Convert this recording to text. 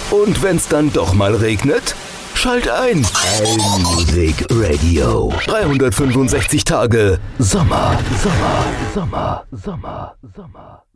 Und wenn's dann doch mal regnet? Schalt ein. Allmusic Radio. 365 Tage Sommer, Sommer, Sommer, Sommer, Sommer.